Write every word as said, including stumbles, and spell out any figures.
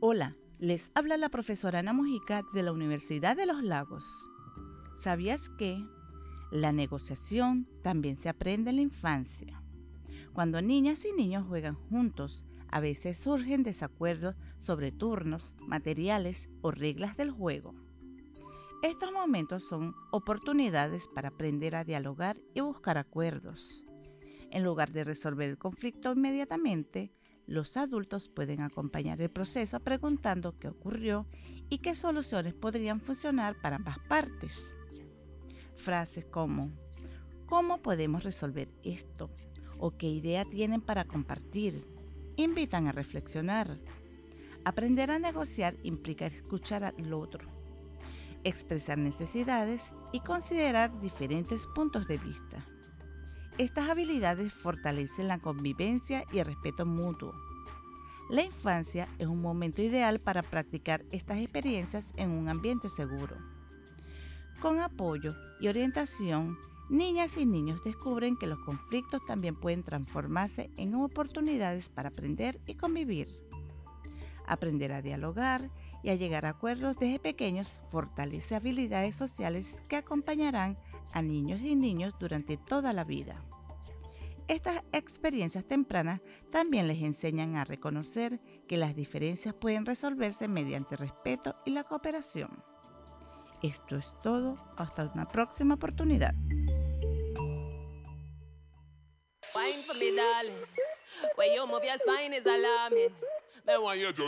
Hola, les habla la profesora Ana Mujica de la Universidad de los Lagos. ¿Sabías que la negociación también se aprende en la infancia? Cuando niñas y niños juegan juntos, a veces surgen desacuerdos sobre turnos, materiales o reglas del juego. Estos momentos son oportunidades para aprender a dialogar y buscar acuerdos. En lugar de resolver el conflicto inmediatamente, los adultos pueden acompañar el proceso preguntando qué ocurrió y qué soluciones podrían funcionar para ambas partes. Frases como ¿cómo podemos resolver esto? ¿O qué idea tienen para compartir? Invitan a reflexionar. Aprender a negociar implica escuchar al otro, expresar necesidades y considerar diferentes puntos de vista. Estas habilidades fortalecen la convivencia y el respeto mutuo. La infancia es un momento ideal para practicar estas experiencias en un ambiente seguro. Con apoyo y orientación, niñas y niños descubren que los conflictos también pueden transformarse en oportunidades para aprender y convivir. Aprender a dialogar y a llegar a acuerdos desde pequeños fortalece habilidades sociales que acompañarán a niños y niños durante toda la vida. Estas experiencias tempranas también les enseñan a reconocer que las diferencias pueden resolverse mediante el respeto y la cooperación. Esto es todo, hasta una próxima oportunidad. Wine for me, darling. Where you move your spine is alarming. Me want you to